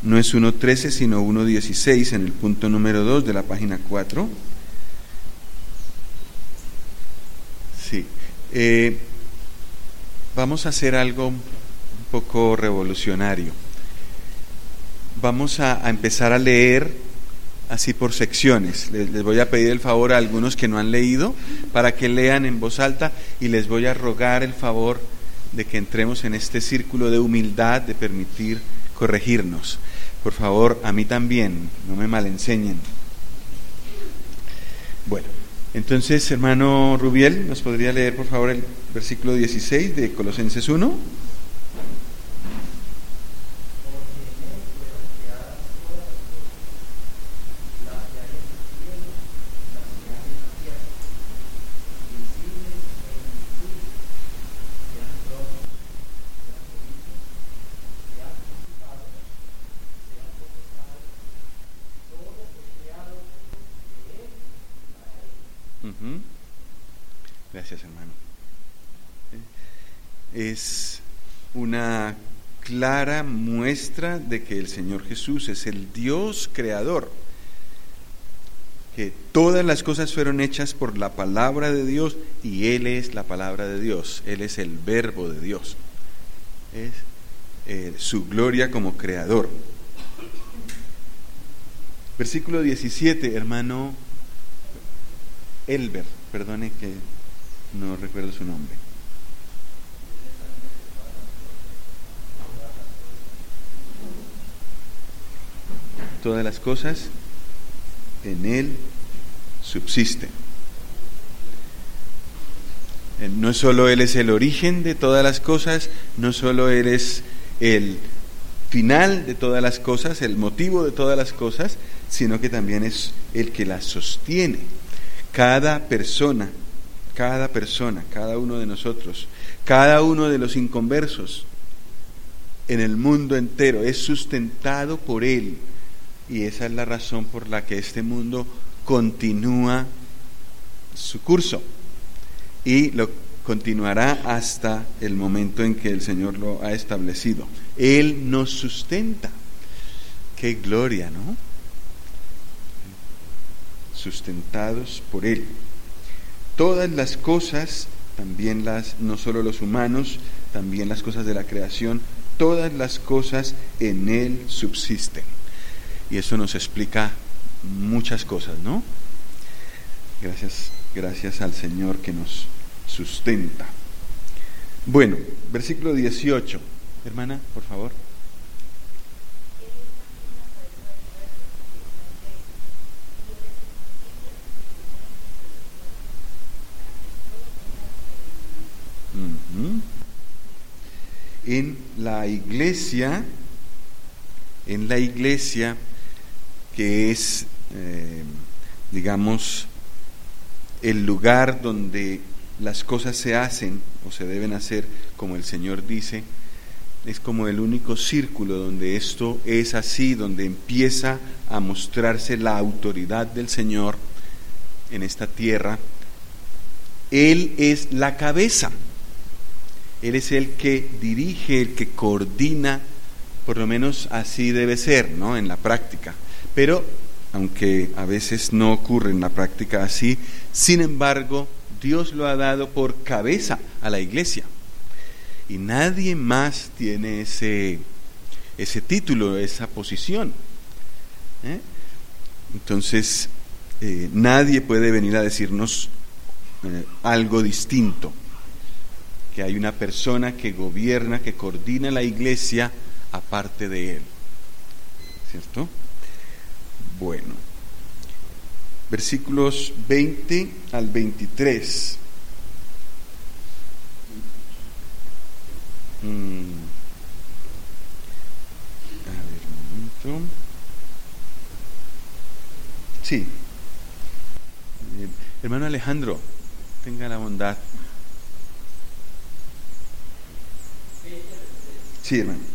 no es 1.13 sino 1.16 en el punto número 2 de la página 4. Sí. Vamos a hacer algo un poco revolucionario. Vamos a empezar a leer así por secciones. Les voy a pedir el favor a algunos que no han leído para que lean en voz alta, y les voy a rogar el favor de que entremos en este círculo de humildad, de permitir corregirnos. Por favor, a mí también, no me malenseñen. Bueno, entonces, hermano Rubiel, ¿nos podría leer por favor el versículo 16 de Colosenses 1? Gracias, hermano. Es una clara muestra de que el Señor Jesús es el Dios creador, que todas las cosas fueron hechas por la palabra de Dios, y Él es la palabra de Dios, Él es el verbo de Dios, es su gloria como creador. Versículo 17, hermano Elber, perdone que no recuerdo su nombre. Todas las cosas en Él subsisten. No solo Él es el origen de todas las cosas, no solo Él es el final de todas las cosas, el motivo de todas las cosas, sino que también es el que las sostiene. Cada persona, cada uno de nosotros, cada uno de los inconversos en el mundo entero es sustentado por Él, y esa es la razón por la que este mundo continúa su curso y lo continuará hasta el momento en que el Señor lo ha establecido. Él nos sustenta. ¡Qué gloria!, ¿no? Sustentados por Él. Todas las cosas, también no solo los humanos, también las cosas de la creación, todas las cosas en Él subsisten. Y eso nos explica muchas cosas, ¿no? Gracias al Señor que nos sustenta. Bueno, versículo 18. Hermana, por favor. En la iglesia que es, digamos, el lugar donde las cosas se hacen o se deben hacer como el Señor dice, es como el único círculo donde esto es así, donde empieza a mostrarse la autoridad del Señor en esta tierra. Él es la cabeza, Él es el que dirige, el que coordina, por lo menos así debe ser, ¿no?, en la práctica. Pero, aunque a veces no ocurre en la práctica así, sin embargo, Dios lo ha dado por cabeza a la iglesia. Y nadie más tiene ese título, esa posición. Entonces, nadie puede venir a decirnos algo distinto. Que hay una persona que gobierna, que coordina la iglesia aparte de Él. ¿Cierto? Bueno, versículos 20 al 23. A ver, un momento. Sí. Hermano Alejandro, tenga la bondad. Sí, hermano.